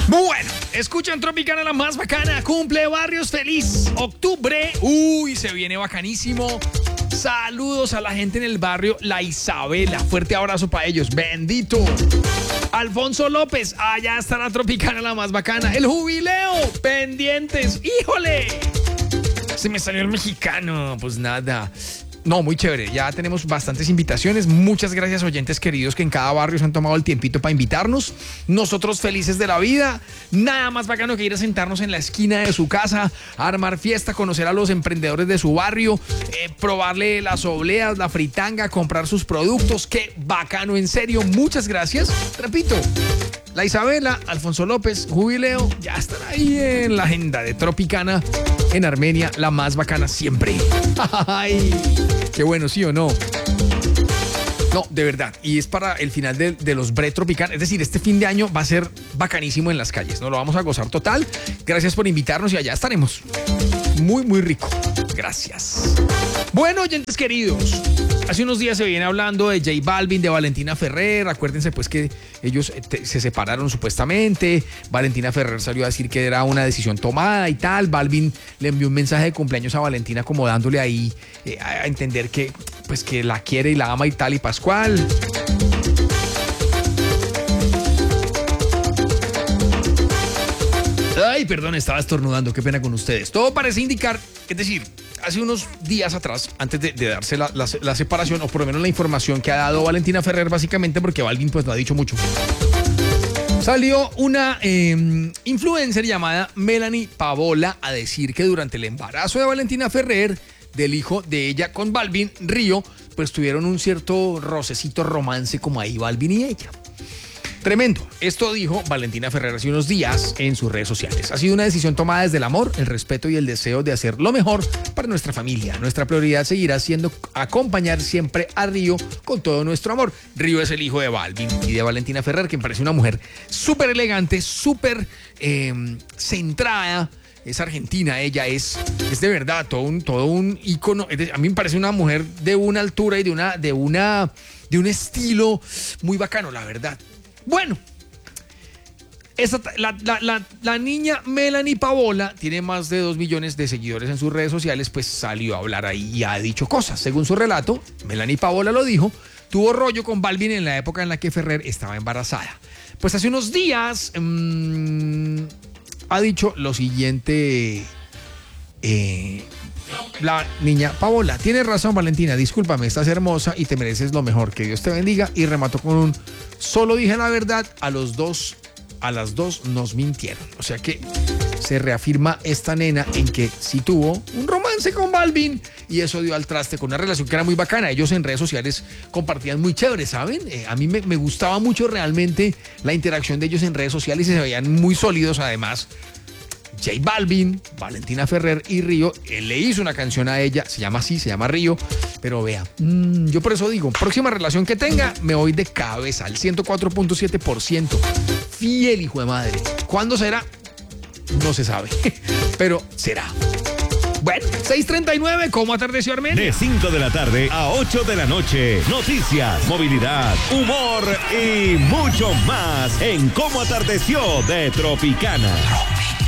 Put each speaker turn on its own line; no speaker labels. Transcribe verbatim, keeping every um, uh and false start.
Bueno, escuchan Tropicana, la más bacana. Cumple Barrios feliz. Octubre. Uy, se viene bacanísimo. Saludos a la gente en el barrio La Isabela. Fuerte abrazo para ellos. Bendito. Alfonso López. Allá está la Tropicana, la más bacana. El jubileo. Pendientes. ¡Híjole! Se me salió el mexicano. Pues nada. No, muy chévere. Ya tenemos bastantes invitaciones. Muchas gracias, oyentes queridos, que en cada barrio se han tomado el tiempito para invitarnos. Nosotros felices de la vida. Nada más bacano que ir a sentarnos en la esquina de su casa, a armar fiesta, conocer a los emprendedores de su barrio, eh, probarle las obleas, la fritanga, comprar sus productos. Qué bacano, en serio. Muchas gracias. Repito, La Isabela, Alfonso López, jubileo, ya están ahí en la agenda de Tropicana en Armenia, la más bacana siempre. ¡Ay! Qué bueno, ¿sí o no? No, de verdad. Y es para el final de, de los Bre Tropicana. Es decir, este fin de año va a ser bacanísimo en las calles. Nos lo vamos a gozar total. Gracias por invitarnos y allá estaremos. Muy, muy rico. Gracias. Bueno, oyentes queridos, hace unos días se viene hablando de J Balvin, de Valentina Ferrer. Acuérdense pues que ellos te, se separaron supuestamente. Valentina Ferrer salió a decir que era una decisión tomada y tal. Balvin le envió un mensaje de cumpleaños a Valentina como dándole ahí eh, a entender que, pues, que la quiere y la ama y tal y Pascual. Ay, perdón, estaba estornudando, qué pena con ustedes. Todo parece indicar, es decir, hace unos días atrás, antes de, de darse la, la, la separación, o por lo menos la información que ha dado Valentina Ferrer, básicamente porque Balvin pues no ha dicho mucho, salió una eh, influencer llamada Melanie Pavola a decir que durante el embarazo de Valentina Ferrer, del hijo de ella con Balvin, Río, pues tuvieron un cierto rocecito romance como ahí Balvin y ella. Tremendo. Esto dijo Valentina Ferrer hace unos días en sus redes sociales. Ha sido una decisión tomada desde el amor, el respeto y el deseo de hacer lo mejor para nuestra familia. Nuestra prioridad seguirá siendo acompañar siempre a Río con todo nuestro amor. Río es el hijo de Balvin y de Valentina Ferrer, que me parece una mujer súper elegante, súper eh, centrada. Es argentina, ella es, es de verdad todo un, todo un ícono. A mí me parece una mujer de una altura y de una, de una, de un estilo muy bacano, la verdad. Bueno, esa, la, la, la, la niña Melanie Pavola tiene más de dos millones de seguidores en sus redes sociales, pues salió a hablar ahí y ha dicho cosas. Según su relato, Melanie Pavola lo dijo, tuvo rollo con Balvin en la época en la que Ferrer estaba embarazada. Pues hace unos días mmm, ha dicho lo siguiente, eh, la niña Pavola: tiene razón, Valentina, discúlpame, estás hermosa y te mereces lo mejor, que Dios te bendiga. Y remató con un: solo dije la verdad, a los dos, a las dos nos mintieron. O sea que se reafirma esta nena en que sí tuvo un romance con Balvin y eso dio al traste con una relación que era muy bacana. Ellos en redes sociales compartían muy chévere, ¿saben? Eh, a mí me, me gustaba mucho realmente la interacción de ellos en redes sociales y se veían muy sólidos. Además, J Balvin, Valentina Ferrer y Río, él le hizo una canción a ella, se llama así, se llama Río, pero vea, mmm, yo por eso digo, próxima relación que tenga, me voy de cabeza, al ciento cuatro punto siete por ciento, fiel, hijo de madre. ¿Cuándo será? No se sabe, pero será. Bueno, seis treinta y nueve, ¿cómo atardeció Armenia?
De cinco de la tarde a ocho de la noche, noticias, movilidad, humor y mucho más en Cómo atardeció de Tropicana.